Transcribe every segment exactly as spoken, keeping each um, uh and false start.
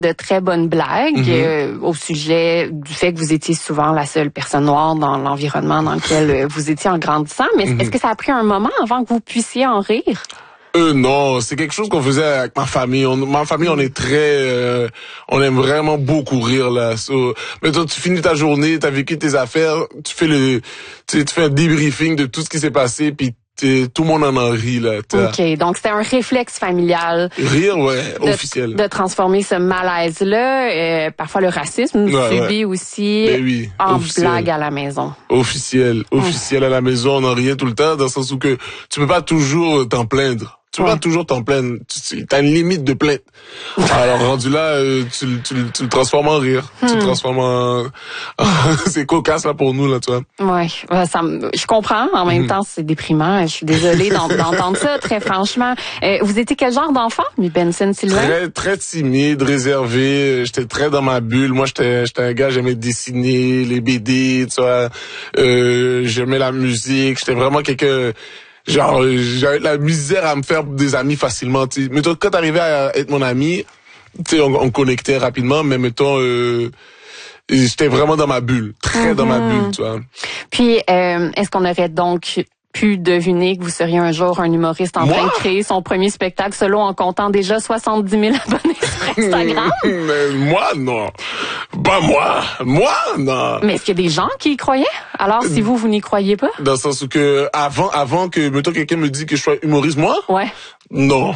de très bonnes blagues mm-hmm. euh, au sujet du fait que vous étiez souvent la seule personne noire dans l'environnement dans lequel euh, vous étiez en grandissant. Mais mm-hmm. est-ce que ça a pris un moment avant que vous puissiez en rire? Euh, non, c'est quelque chose qu'on faisait avec ma famille. On, ma famille, on est très... Euh, on aime vraiment beaucoup rire, là. So, mais toi, tu finis ta journée, t'as vécu tes affaires, tu fais le... Tu, tu fais un débriefing de tout ce qui s'est passé, puis tout le monde en a ri, là. OK, donc c'était un réflexe familial. Rire, ouais, de, officiel. De transformer ce malaise-là, euh, parfois le racisme, ouais, subi ouais. aussi, ben oui, en officiel. Blague à la maison. Officiel, officiel mmh. à la maison, on en riait tout le temps, dans le sens où que tu peux pas toujours t'en plaindre. Tu peux ouais. pas toujours t'en plaindre. Tu as une limite de plainte. Alors, rendu là, euh, tu, tu, tu le transformes en rire. Hmm. Tu le transformes en... c'est cocasse, là, pour nous, là, tu vois. Ouais, ça, je comprends. En même hmm. temps, c'est déprimant. Je suis désolée d'entendre ça, très franchement. Euh, vous étiez quel genre d'enfant, Mi Benson Sylvain? Très, très timide, réservé. J'étais très dans ma bulle. Moi, j'étais, j'étais un gars, j'aimais dessiner, les B D, tu vois. Euh, j'aimais la musique. J'étais vraiment quelqu'un... Genre, j'avais la misère à me faire des amis facilement, tu sais. Mais toi, quand t'arrivais à être mon ami, tu sais, on, on connectait rapidement, mais mettons, euh, j'étais vraiment dans ma bulle, très mm-hmm. dans ma bulle, tu vois. Puis, euh, est-ce qu'on aurait donc pu deviner que vous seriez un jour un humoriste en Moi? train de créer son premier spectacle solo en comptant déjà soixante-dix mille abonnés sur Instagram? Mais moi, non. Pas moi. Moi, non. Mais est-ce qu'il y a des gens qui y croyaient? Alors, si vous, vous n'y croyez pas? Dans le sens où que, avant, avant que, mettons, quelqu'un me dit que je sois humoriste, moi? Ouais. Non.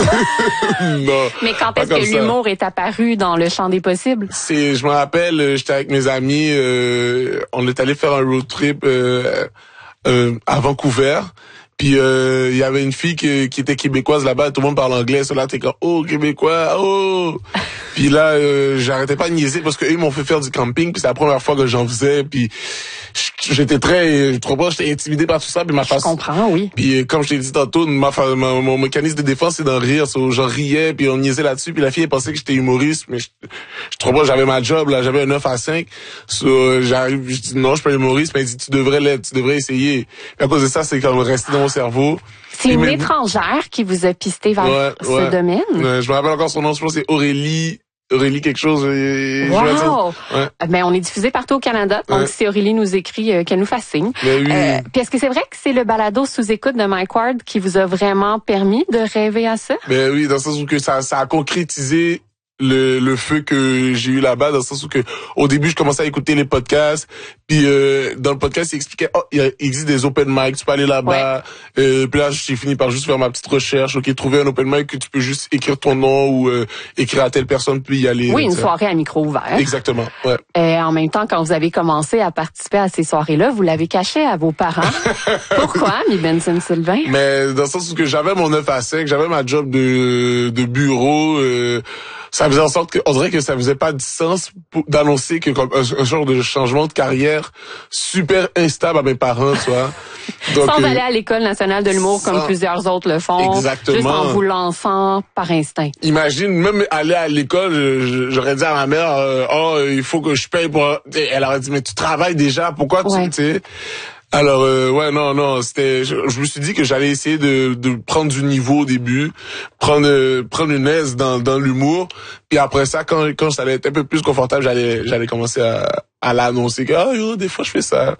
Non. Mais quand est-ce que ça. l'humour est apparu dans le champ des possibles? C'est, je me rappelle, j'étais avec mes amis, euh, on est allé faire un road trip, euh, Euh, à Vancouver, puis il euh, y avait une fille qui, qui était québécoise là-bas, tout le monde parle anglais, so là t'es comme oh québécois, oh. Puis là euh, j'arrêtais pas de niaiser parce que eux m'ont fait faire du camping, puis c'est la première fois que j'en faisais, puis j'étais très trop proche, j'étais intimidé par tout ça, puis ma je façon. Je comprends, oui. Puis comme je t'ai dit tantôt, ma, ma mon mécanisme de défense c'est d'en rire, so, j'en riais, puis on niaisait là-dessus, puis la fille elle pensait que j'étais humoriste, mais je, je trop proche, j'avais ma job là, j'avais un neuf à cinq, so, j'arrive, je dis non, je suis pas humoriste, mais elle dit tu devrais l'être, tu devrais essayer. Puis à cause de ça, c'est comme resté dans mon cerveau. C'est une étrangère qui vous a pisté vers ouais, ce ouais. domaine. Ouais, je me rappelle encore son nom, je pense que c'est Aurélie. Aurélie quelque chose. Euh, wow! Ouais. Ben, on est diffusé partout au Canada. Donc, ouais. si Aurélie nous écrit, euh, qu'elle nous fasse signe. Ben oui. Euh, puis est-ce que c'est vrai que c'est le balado sous écoute de Mike Ward qui vous a vraiment permis de rêver à ça? Ben oui, dans le sens où que ça, ça a concrétisé le, le feu que j'ai eu là-bas, dans le sens où que au début je commençais à écouter les podcasts, puis euh, dans le podcast il expliquait oh il existe des open mic, tu peux aller là-bas, ouais. euh, puis là j'ai fini par juste faire ma petite recherche, ok trouver un open mic que tu peux juste écrire ton nom ou euh, écrire à telle personne puis y aller. Oui, une soirée à micro ouvert. Exactement. Ouais. Et en même temps quand vous avez commencé à participer à ces soirées-là, vous l'avez caché à vos parents. Pourquoi, Mi Benson Sylvain? Mais dans le sens où que j'avais mon neuf à cinq, j'avais ma job de de bureau. Euh, ça faisait en sorte que, on dirait que ça faisait pas de sens pour, d'annoncer que comme un, un genre de changement de carrière super instable à mes parents, tu vois. Donc, sans euh, aller à l'école nationale de l'humour sans... comme plusieurs autres le font. Exactement. Juste en vous lançant par instinct. Imagine, même aller à l'école, j'aurais dit à ma mère, euh, oh, il faut que je paye pour, elle aurait dit, mais tu travailles déjà, pourquoi tu, ouais. tu sais. Alors euh, ouais non non c'était je, je me suis dit que j'allais essayer de de prendre du niveau au début, prendre euh, prendre une aise dans dans l'humour, puis après ça quand quand ça allait être un peu plus confortable, j'allais j'allais commencer à à l'annoncer que ah yo, des fois je fais ça.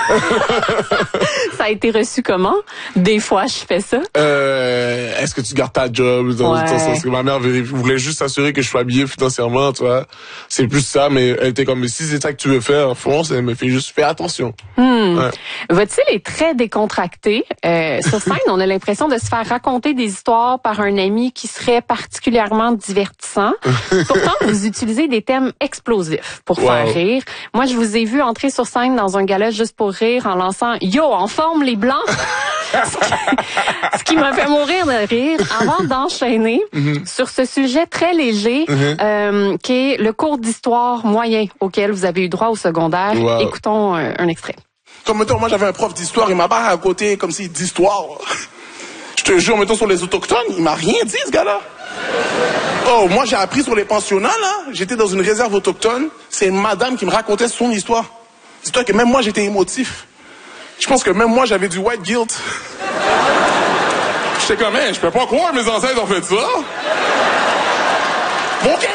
Ça a été reçu comment? Des fois je fais ça. Euh, est-ce que tu gardes ta job dans ouais. le sens que ma mère voulait juste s'assurer que je sois bien financièrement, tu vois. C'est plus ça, mais elle était comme mais si c'est ça que tu veux faire, fonce, elle me fait juste faire attention. Hmm. Ouais. Votre style est très décontracté. Euh, sur scène, on a l'impression de se faire raconter des histoires par un ami qui serait particulièrement divertissant. Pourtant, vous utilisez des thèmes explosifs pour wow. faire rire. Moi, je vous ai vu entrer sur scène dans un gala juste pour rire en lançant « Yo, en forme les Blancs !» Ce qui m'a fait mourir de rire avant d'enchaîner mm-hmm. sur ce sujet très léger mm-hmm. euh, qui est le cours d'histoire moyen auquel vous avez eu droit au secondaire. Wow. Écoutons un, un extrait. Comme, mettons, moi, j'avais un prof d'histoire, il m'a pas raconté comme si d'histoire. Je te jure, mettons, sur les autochtones, il m'a rien dit, ce gars-là. Oh, moi, j'ai appris sur les pensionnats, là. J'étais dans une réserve autochtone. C'est une madame qui me racontait son histoire. Dis-toi que même moi, j'étais émotif. Je pense que même moi, j'avais du white guilt. J'étais comme, hey, je peux pas croire que mes ancêtres ont fait ça. Bon, OK,